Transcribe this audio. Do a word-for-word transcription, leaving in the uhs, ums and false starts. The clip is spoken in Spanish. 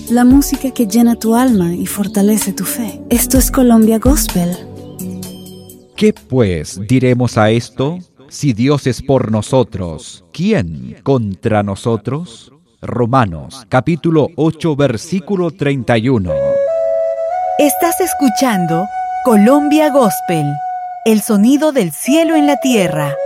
la música que llena tu alma y fortalece tu fe. Esto es Colombia Gospel. ¿Qué pues diremos a esto? Si Dios es por nosotros, ¿quién contra nosotros? Romanos, capítulo ocho, versículo treinta y uno. Estás escuchando Colombia Gospel, el sonido del cielo en la tierra.